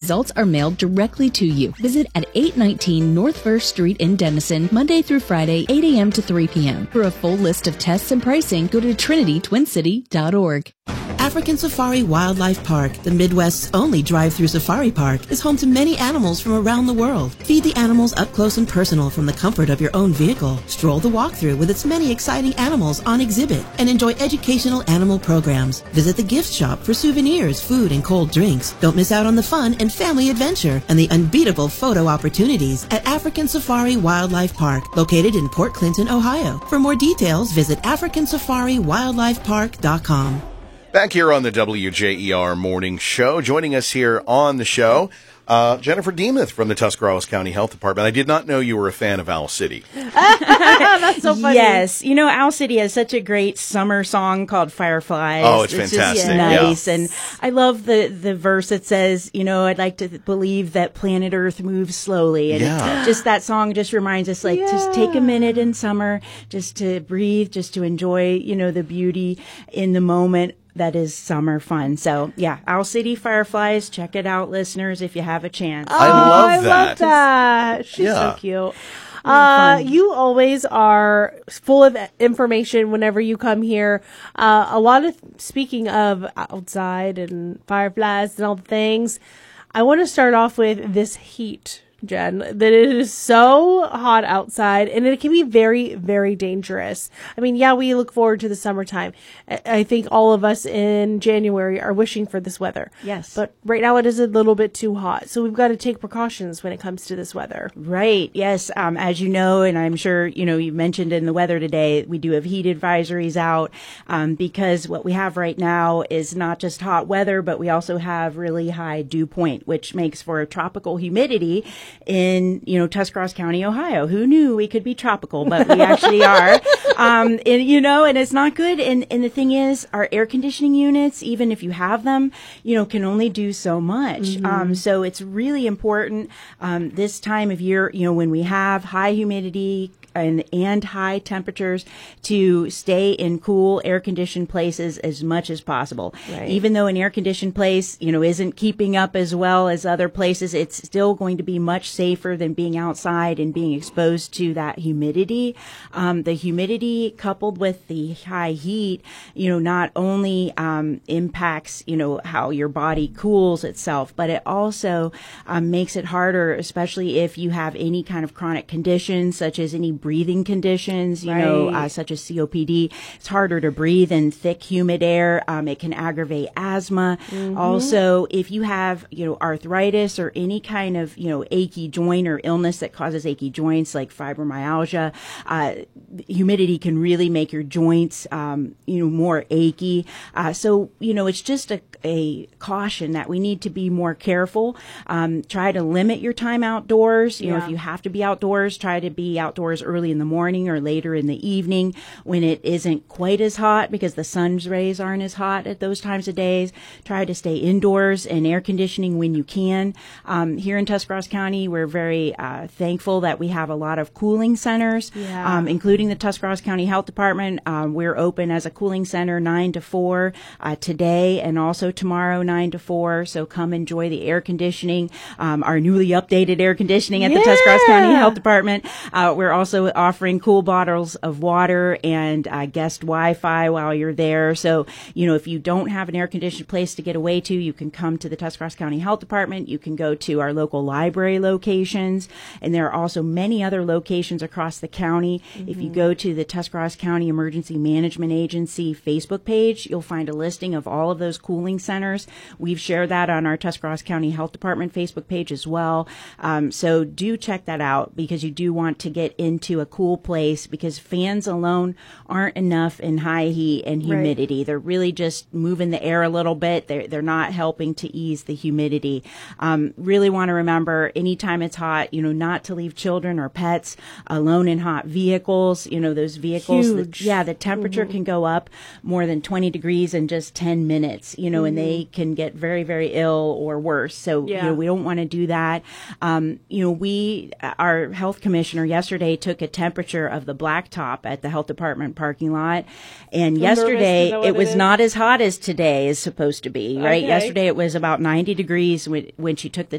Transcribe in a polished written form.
results are mailed directly to you. Visit at 819 North First Street in Denison, Monday through Friday, 8 a.m. to 3 p.m. For a full list of tests and pricing, go to TrinityTwinCity.org. African Safari Wildlife Park, the Midwest's only drive-through safari park, is home to many animals from around the world. Feed the animals up close and personal from the comfort of your own vehicle. Stroll the walkthrough with its many exciting animals on exhibit and enjoy educational animal programs. Visit the gift shop for souvenirs, food, and cold drinks. Don't miss out on the fun and family adventure and the unbeatable photo opportunities at African Safari Wildlife Park, located in Port Clinton, Ohio. For more details, visit AfricanSafariWildlifePark.com. Back here on the WJER Morning Show, joining us here on the show, Jennifer Demuth from the Tuscarawas County Health Department. I did not know you were a fan of Owl City. That's so funny. Yes. You know, Owl City has such a great summer song called Fireflies. Oh, it's fantastic. Just nice. Yeah. And I love the verse that says, you know, I'd like to believe that planet Earth moves slowly. And just that song just reminds us, like, just take a minute in summer, just to breathe, just to enjoy, you know, the beauty in the moment. That is summer fun. So, yeah, Owl City Fireflies. Check it out, listeners, if you have a chance. I love that. She's so cute. You always are full of information whenever you come here. Speaking of outside and fireflies and all the things, I want to start off with this heat, Jen, that it is so hot outside and it can be very, very dangerous. I mean, yeah, we look forward to the summertime. I think all of us in January are wishing for this weather. Yes. But right now it is a little bit too hot. So we've got to take precautions when it comes to this weather. Right. Yes. As you know, and I'm sure, you know, you mentioned in the weather today, we do have heat advisories out, because what we have right now is not just hot weather, but we also have really high dew point, which makes for a tropical humidity in, you know, Tuscarawas County, Ohio. Who knew we could be tropical, but we actually are. And, you know, and it's not good. And the thing is, our air conditioning units, even if you have them, you know, can only do so much. So it's really important, this time of year, you know, when we have high humidity, and high temperatures, to stay in cool air-conditioned places as much as possible. Right. Even though an air-conditioned place, you know, isn't keeping up as well as other places, it's still going to be much safer than being outside and being exposed to that humidity. The humidity coupled with the high heat, you know, not only impacts, you know, how your body cools itself, but it also makes it harder, especially if you have any kind of chronic conditions, such as any breathing conditions, you know, such as COPD. It's harder to breathe in thick, humid air. It can aggravate asthma. Also, if you have, you know, arthritis or any kind of, you know, achy joint or illness that causes achy joints like fibromyalgia, humidity can really make your joints, you know, more achy. So, you know, it's just a caution that we need to be more careful. Try to limit your time outdoors. You know, if you have to be outdoors, try to be outdoors early in the morning or later in the evening when it isn't quite as hot, because the sun's rays aren't as hot at those times of days. Try to stay indoors and air conditioning when you can. Here in Tuscarawas County, we're very thankful that we have a lot of cooling centers, including the Tuscarawas County Health Department. We're open as a cooling center 9 to 4 today and also tomorrow 9 to 4. So come enjoy the air conditioning, our newly updated air conditioning at the Tuscarawas County Health Department. We're also offering cool bottles of water and guest Wi-Fi while you're there. So, you know, if you don't have an air-conditioned place to get away to, you can come to the Tuscarawas County Health Department. You can go to our local library locations, and there are also many other locations across the county. If you go to the Tuscarawas County Emergency Management Agency Facebook page, you'll find a listing of all of those cooling centers. We've shared that on our Tuscarawas County Health Department Facebook page as well. So do check that out, because you do want to get into a cool place, because fans alone aren't enough in high heat and humidity. They're really just moving the air a little bit. They're not helping to ease the humidity. Really want to remember, anytime it's hot, you know, not to leave children or pets alone in hot vehicles. You know, those vehicles, the temperature can go up more than 20 degrees in just 10 minutes, you know, and they can get very, very ill or worse. So, you know, we don't want to do that. You know, our health commissioner yesterday took a temperature of the blacktop at the health department parking lot, and yesterday it was not as hot as today is supposed to be, right? Yesterday it was about 90 degrees when she took the